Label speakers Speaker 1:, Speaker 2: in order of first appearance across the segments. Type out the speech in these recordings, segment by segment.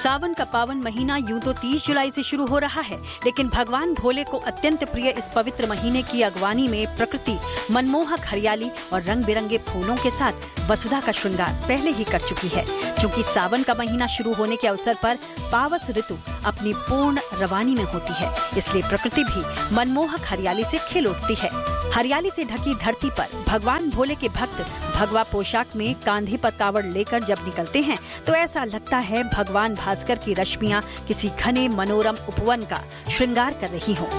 Speaker 1: सावन का पावन महीना यूं तो 30 जुलाई से शुरू हो रहा है, लेकिन भगवान भोले को अत्यंत प्रिय इस पवित्र महीने की अगवानी में प्रकृति मनमोहक हरियाली और रंग बिरंगे फूलों के साथ वसुधा का श्रृंगार पहले ही कर चुकी है। क्योंकि सावन का महीना शुरू होने के अवसर पर पावस ऋतु अपनी पूर्ण रवानी में होती है, इसलिए प्रकृति भी मनमोहक हरियाली से खिल उठती है। हरियाली से ढकी धरती पर भगवान भोले के भक्त भगवा पोशाक में कांधे पर कावड़ लेकर जब निकलते हैं तो ऐसा लगता है भगवान भास्कर की रश्मियां किसी घने मनोरम उपवन का श्रृंगार कर रही हों।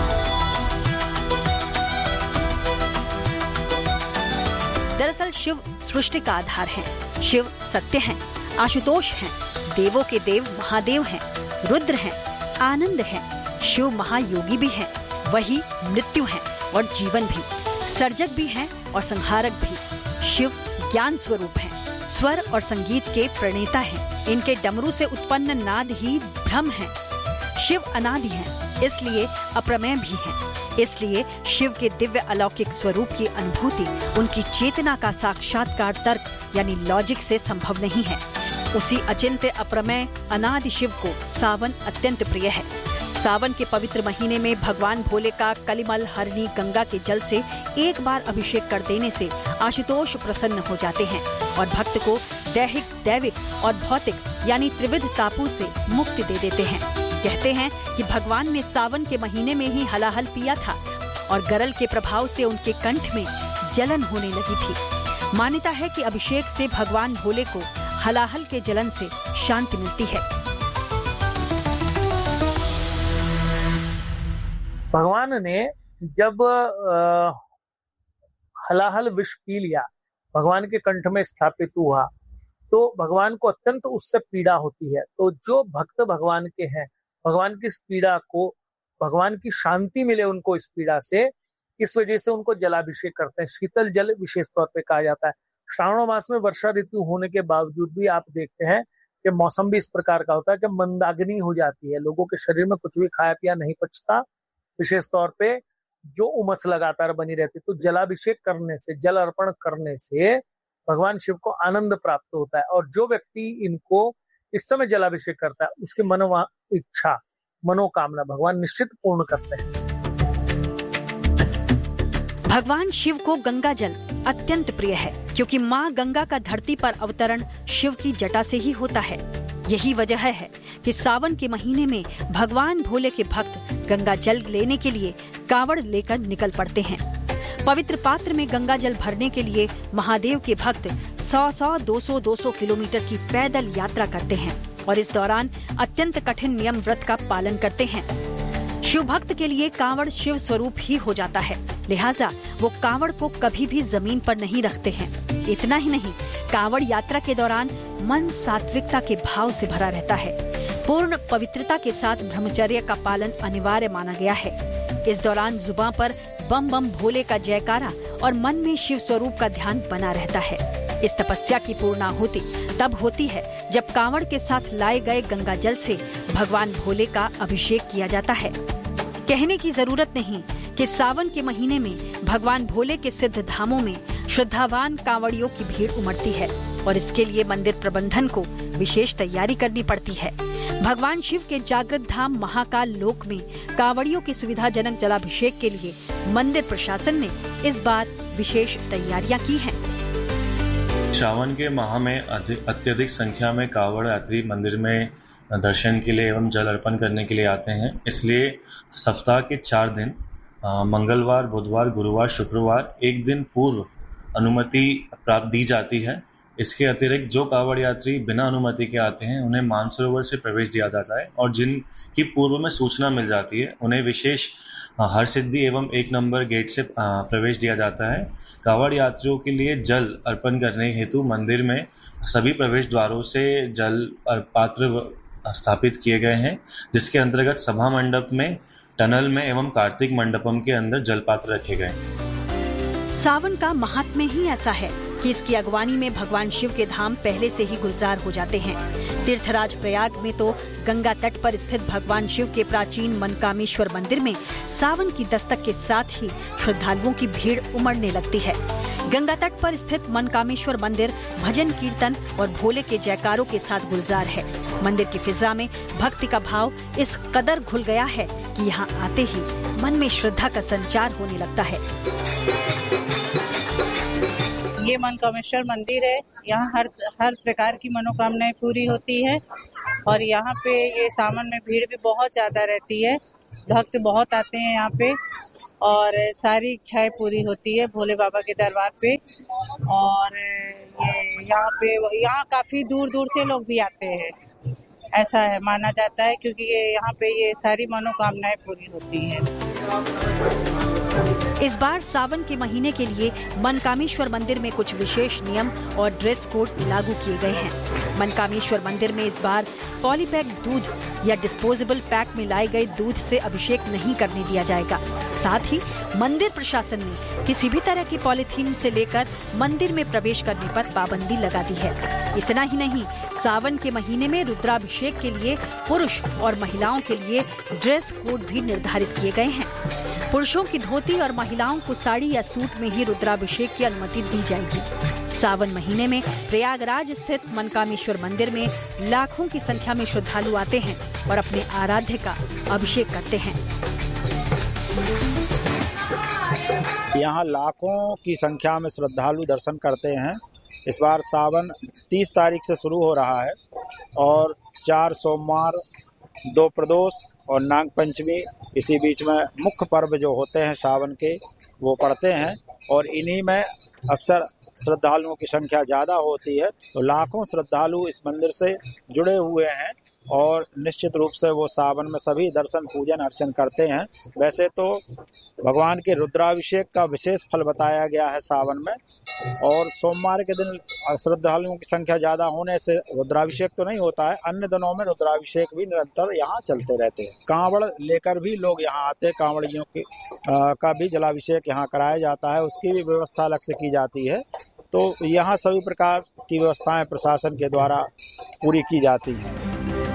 Speaker 1: दरअसल शिव सृष्टि का आधार है। शिव सत्य हैं, आशुतोष हैं, देवों के देव महादेव हैं, रुद्र हैं, आनंद हैं। शिव महायोगी भी हैं, वही मृत्यु हैं और जीवन भी, सर्जक भी हैं और संहारक भी। शिव ज्ञान स्वरूप हैं, स्वर और संगीत के प्रणेता हैं। इनके डमरू से उत्पन्न नाद ही ब्रह्म है। शिव अनादि हैं, इसलिए अप्रमेय भी हैं। इसलिए शिव के दिव्य अलौकिक स्वरूप की अनुभूति उनकी चेतना का साक्षात्कार तर्क यानी लॉजिक से संभव नहीं है। उसी अचिंत्य अप्रमेय अनादि शिव को सावन अत्यंत प्रिय है। सावन के पवित्र महीने में भगवान भोले का कलिमल हरणी गंगा के जल से एक बार अभिषेक कर देने से आशुतोष प्रसन्न हो जाते हैं और भक्त को दैहिक, दैविक और भौतिक यानी त्रिविध तापों से मुक्ति दे देते हैं। कहते हैं कि भगवान ने सावन के महीने में ही हलाहल पिया था और गरल के प्रभाव से उनके कंठ में जलन होने लगी थी। मान्यता है कि अभिषेक से भगवान भोले को हलाहल के जलन से शांति मिलती है।
Speaker 2: भगवान ने जब हलाहल विष पी लिया, भगवान के कंठ में स्थापित हुआ, तो भगवान को अत्यंत उससे पीड़ा होती है। तो जो भक्त भगवान के हैं, भगवान की इस पीड़ा को, भगवान की शांति मिले उनको इस पीड़ा से, इस वजह से उनको जलाभिषेक करते हैं। शीतल जल विशेष तौर पे कहा जाता है। श्रावण मास में वर्षा ऋतु होने के बावजूद भी आप देखते हैं कि मौसम भी इस प्रकार का होता है कि मंदाग्नि हो जाती है, लोगों के शरीर में कुछ भी खाया पिया नहीं पचता, विशेष तौर पे जो उमस लगातार बनी रहती। तो जलाभिषेक करने से, जल अर्पण करने से भगवान शिव को आनंद प्राप्त होता है और जो व्यक्ति इनको इस समय जलाभिषेक करता है उसकी इच्छा, मनोकामना भगवान निश्चित पूर्ण करते हैं।
Speaker 1: भगवान शिव को गंगा जल अत्यंत प्रिय है क्योंकि माँ गंगा का धरती पर अवतरण शिव की जटा से ही होता है। यही वजह है कि सावन के महीने में भगवान भोले के भक्त गंगा जल लेने के लिए कावड़ लेकर निकल पड़ते हैं। पवित्र पात्र में गंगा जल भरने के लिए महादेव के भक्त 100, 200 किलोमीटर की पैदल यात्रा करते हैं और इस दौरान अत्यंत कठिन नियम व्रत का पालन करते हैं। शिव भक्त के लिए कांवड़ शिव स्वरूप ही हो जाता है, लिहाजा वो कांवड़ को कभी भी जमीन पर नहीं रखते हैं। इतना ही नहीं, कांवड़ यात्रा के दौरान मन सात्विकता के भाव से भरा रहता है। पूर्ण पवित्रता के साथ ब्रह्मचर्य का पालन अनिवार्य माना गया है। इस दौरान जुबान पर बम बम भोले का जयकारा और मन में शिव स्वरूप का ध्यान बना रहता है। इस तपस्या की पूर्णाहुति तब होती है जब कांवड़ के साथ लाए गए गंगा जल से भगवान भोले का अभिषेक किया जाता है। कहने की जरूरत नहीं कि सावन के महीने में भगवान भोले के सिद्ध धामों में श्रद्धावान कांवड़ियों की भीड़ उमड़ती है और इसके लिए मंदिर प्रबंधन को विशेष तैयारी करनी पड़ती है। भगवान शिव के जागृत धाम महाकाल लोक में कांवड़ियों की सुविधाजनक जलाभिषेक के लिए मंदिर प्रशासन ने इस बार विशेष तैयारियां की हैं।
Speaker 3: श्रावण के माह में अत्यधिक संख्या में कांवड़ यात्री मंदिर में दर्शन के लिए एवं जल अर्पण करने के लिए आते हैं। इसलिए सप्ताह के 4 दिन मंगलवार, बुधवार, गुरुवार, शुक्रवार एक दिन पूर्व अनुमति प्राप्त दी जाती है। इसके अतिरिक्त जो कांवड़ यात्री बिना अनुमति के आते हैं उन्हें मानसरोवर से प्रवेश दिया जाता है और जिनकी पूर्व में सूचना मिल जाती है उन्हें विशेष हरसिद्धि एवं 1 नंबर गेट से प्रवेश दिया जाता है। कांवड़ यात्रियों के लिए जल अर्पण करने हेतु मंदिर में सभी प्रवेश द्वारों से जल पात्र स्थापित किए गए हैं, जिसके अंतर्गत सभा मंडप में, टनल में एवं कार्तिक मंडपम के अंदर जल पात्र रखे गए।
Speaker 1: सावन का महात्म्य ही ऐसा है कि इसकी अगवानी में भगवान शिव के धाम पहले से ही गुलजार हो जाते हैं। तीर्थराज प्रयाग में तो गंगा तट पर स्थित भगवान शिव के प्राचीन मनकामेश्वर मंदिर में सावन की दस्तक के साथ ही श्रद्धालुओं की भीड़ उमड़ने लगती है। गंगा तट पर स्थित मनकामेश्वर मंदिर भजन कीर्तन और भोले के जयकारों के साथ गुलजार है। मंदिर की फिजा में भक्ति का भाव इस कदर घुल गया है कि यहाँ आते ही मन में श्रद्धा का संचार होने लगता है।
Speaker 4: ये मनकामेश्वर मंदिर है। यहाँ हर प्रकार की मनोकामनाएं पूरी होती है और यहाँ पे ये सावन में भीड़ भी बहुत ज्यादा रहती है। भक्त बहुत आते हैं यहाँ पे और सारी इच्छाएं पूरी होती है भोले बाबा के दरबार पे। और ये यहाँ काफी दूर दूर से लोग भी आते हैं, ऐसा है माना जाता है, क्योंकि यहाँ पे ये सारी मनोकामनाएं पूरी होती है।
Speaker 1: इस बार सावन के महीने के लिए मनकामेश्वर मंदिर में कुछ विशेष नियम और ड्रेस कोड लागू किए गए हैं। मनकामेश्वर मंदिर में इस बार पॉलीपैक दूध या डिस्पोजेबल पैक में लाए गए दूध से अभिषेक नहीं करने दिया जाएगा। साथ ही मंदिर प्रशासन ने किसी भी तरह की पॉलीथीन से लेकर मंदिर में प्रवेश करने पर पाबंदी लगा दी है। इतना ही नहीं, सावन के महीने में रुद्राभिषेक के लिए पुरुष और महिलाओं के लिए ड्रेस कोड भी निर्धारित किए गए हैं। पुरुषों की धोती और महिलाओं को साड़ी या सूट में ही रुद्राभिषेक की अनुमति दी जाएगी। सावन महीने में प्रयागराज स्थित मनकामेश्वर मंदिर में लाखों की संख्या में श्रद्धालु आते हैं और अपने आराध्य का अभिषेक करते हैं।
Speaker 5: यहाँ लाखों की संख्या में श्रद्धालु दर्शन करते हैं। इस बार सावन 30 तारीख से शुरू हो रहा है और 4 सोमवार, 2 प्रदोष और नाग पंचमी, इसी बीच में मुख्य पर्व जो होते हैं सावन के वो पड़ते हैं और इन्हीं में अक्सर श्रद्धालुओं की संख्या ज़्यादा होती है। तो लाखों श्रद्धालु इस मंदिर से जुड़े हुए हैं और निश्चित रूप से वो सावन में सभी दर्शन पूजन अर्चन करते हैं। वैसे तो भगवान के रुद्राभिषेक का विशेष फल बताया गया है सावन में, और सोमवार के दिन श्रद्धालुओं की संख्या ज़्यादा होने से रुद्राभिषेक तो नहीं होता है, अन्य दिनों में रुद्राभिषेक भी निरंतर यहाँ चलते रहते हैं। कांवड़ लेकर भी लोग यहाँ आते हैं, कांवड़ियों के का भी जलाभिषेक यहाँ कराया जाता है, उसकी भी व्यवस्था अलग से की जाती है। तो यहाँ सभी प्रकार की व्यवस्थाएं प्रशासन के द्वारा पूरी की जाती हैं।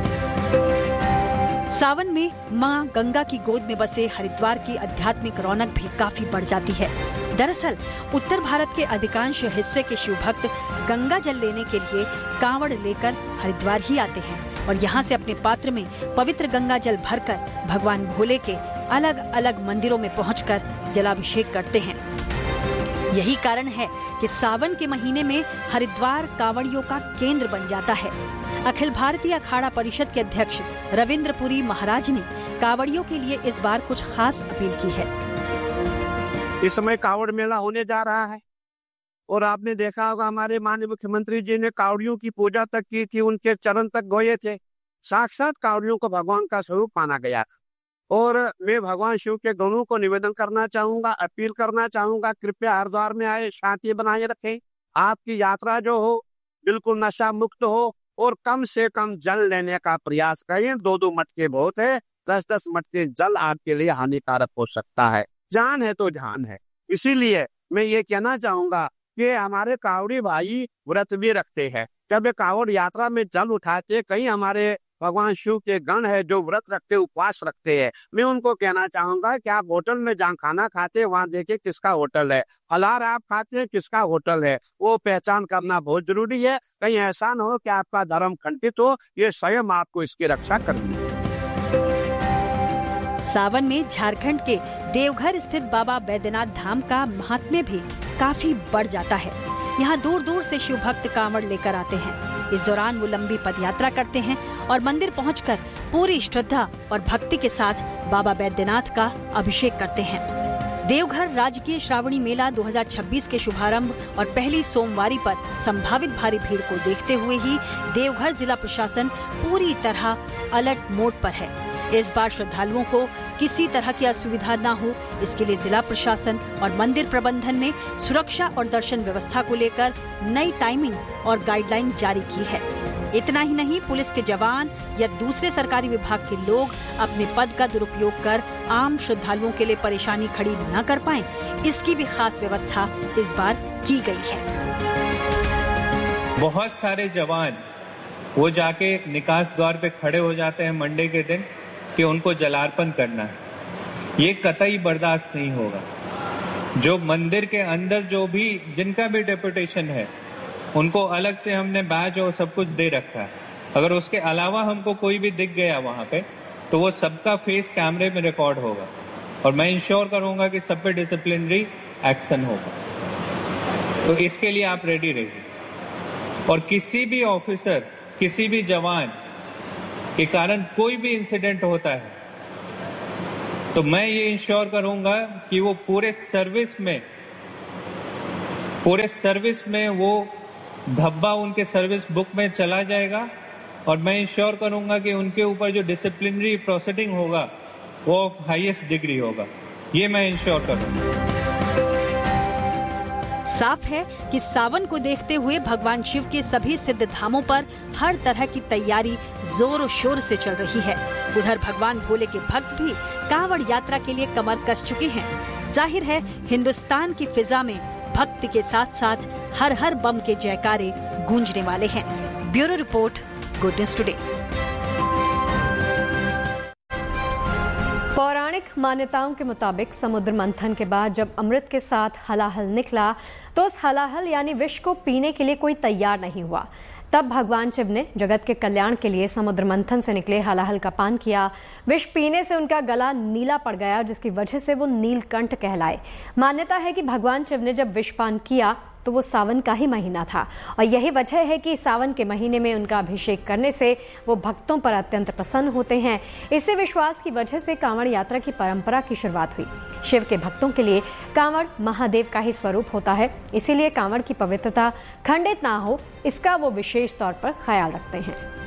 Speaker 1: सावन में मां गंगा की गोद में बसे हरिद्वार की आध्यात्मिक रौनक भी काफी बढ़ जाती है। दरअसल उत्तर भारत के अधिकांश हिस्से के शिव भक्त गंगा जल लेने के लिए कांवड़ लेकर हरिद्वार ही आते हैं और यहाँ से अपने पात्र में पवित्र गंगा जल भरकर भगवान भोले के अलग अलग मंदिरों में पहुंचकर जलाभिषेक करते हैं। यही कारण है कि सावन के महीने में हरिद्वार कांवड़ियों का केंद्र बन जाता है। अखिल भारतीय अखाड़ा परिषद के अध्यक्ष रविंद्र पुरी महाराज ने कांवड़ियों के लिए इस बार कुछ खास अपील की है।
Speaker 6: इस समय कांवड़ मेला होने जा रहा है और आपने देखा होगा हमारे माननीय मुख्यमंत्री जी ने कांवड़ियों की पूजा तक की थी, उनके चरण तक गए थे। साक्षात कांवड़ियों को भगवान का स्वरूप माना गया था और मैं भगवान शिव के गणों को निवेदन करना चाहूंगा, अपील करना चाहूंगा, कृपया हरिद्वार में आए, शांति बनाए रखें। आपकी यात्रा जो हो बिल्कुल नशा मुक्त हो और कम से कम जल लेने का प्रयास करें। 2-2 मटके बहुत है, 10-10 मटके जल आपके लिए हानिकारक हो सकता है। जान है तो जान है। इसीलिए मैं ये कहना चाहूंगा कि हमारे कांवड़ी भाई व्रत भी रखते हैं। जब कांवड़ यात्रा में जल उठाते, कई हमारे भगवान शिव के गण है जो व्रत रखते, उपवास रखते हैं। मैं उनको कहना चाहूंगा कि आप होटल में जहाँ खाना खाते हैं वहाँ देखिए किसका होटल है, फलाहार आप खाते हैं किसका होटल है, वो पहचान करना बहुत जरूरी है। कहीं ऐसा न हो कि आपका धर्म खंडित हो, ये स्वयं आपको इसकी रक्षा करनी है।
Speaker 1: सावन में झारखंड के देवघर स्थित बाबा बैद्यनाथ धाम का महात्म्य भी काफी बढ़ जाता है। यहाँ दूर दूर से शिव भक्त कांवड़ लेकर आते हैं। इस दौरान वो लंबी पदयात्रा करते हैं और मंदिर पहुंचकर पूरी श्रद्धा और भक्ति के साथ बाबा बैद्यनाथ का अभिषेक करते हैं। देवघर राजकीय श्रावणी मेला 2026 के शुभारंभ और पहली सोमवारी पर संभावित भारी भीड़ को देखते हुए ही देवघर जिला प्रशासन पूरी तरह अलर्ट मोड पर है। इस बार श्रद्धालुओं को किसी तरह की असुविधा न हो, इसके लिए जिला प्रशासन और मंदिर प्रबंधन ने सुरक्षा और दर्शन व्यवस्था को लेकर नई टाइमिंग और गाइडलाइन जारी की है। इतना ही नहीं, पुलिस के जवान या दूसरे सरकारी विभाग के लोग अपने पद का दुरुपयोग कर आम श्रद्धालुओं के लिए परेशानी खड़ी न कर पाएं, इसकी भी खास व्यवस्था इस बार की गई है।
Speaker 7: बहुत सारे जवान वो जाके निकास द्वार पे खड़े हो जाते हैं मंडे के दिन कि उनको जलार्पण करना है। ये कतई बर्दाश्त नहीं होगा। जो मंदिर के अंदर जो भी जिनका भी डेपुटेशन है उनको अलग से हमने बैच और सब कुछ दे रखा है। अगर उसके अलावा हमको कोई भी दिख गया वहां पे तो वो सबका फेस कैमरे में रिकॉर्ड होगा और मैं इंश्योर करूंगा कि सब पे डिसिप्लिनरी एक्शन होगा। तो इसके लिए आप रेडी रहिए और किसी भी ऑफिसर, किसी भी जवान के कारण कोई भी इंसिडेंट होता है तो मैं ये इंश्योर करूंगा कि वो पूरे सर्विस में वो धब्बा उनके सर्विस बुक में चला जाएगा और मैं इंश्योर करूंगा कि उनके ऊपर जो डिसिप्लिनरी प्रोसीडिंग होगा वो ऑफ हाईएस्ट डिग्री होगा। ये मैं इंश्योर करूंगा।
Speaker 1: साफ है कि सावन को देखते हुए भगवान शिव के सभी सिद्ध धामों पर हर तरह की तैयारी जोर शोर से चल रही है। उधर भगवान भोले के भक्त भी कांवड़ यात्रा के लिए कमर कस चुके हैं। जाहिर है हिंदुस्तान की फिजा में भक्ति के साथ साथ हर हर बम के जयकारे गूंजने वाले हैं। Bureau report, good news today.
Speaker 8: पौराणिक मान्यताओं के मुताबिक समुद्र मंथन के बाद जब अमृत के साथ हलाहल निकला तो उस हलाहल यानी विष को पीने के लिए कोई तैयार नहीं हुआ। तब भगवान शिव ने जगत के कल्याण के लिए समुद्र मंथन से निकले हलाहल का पान किया। विष पीने से उनका गला नीला पड़ गया जिसकी वजह से वो नीलकंठ कहलाए। मान्यता है कि भगवान शिव ने जब विष पान किया तो वो सावन का ही महीना था और यही वजह है कि सावन के महीने में उनका अभिषेक करने से वो भक्तों पर अत्यंत प्रसन्न होते हैं। इसी विश्वास की वजह से कांवड़ यात्रा की परंपरा की शुरुआत हुई। शिव के भक्तों के लिए कांवड़ महादेव का ही स्वरूप होता है, इसीलिए कांवड़ की पवित्रता खंडित ना हो इसका वो विशेष तौर पर ख्याल रखते हैं।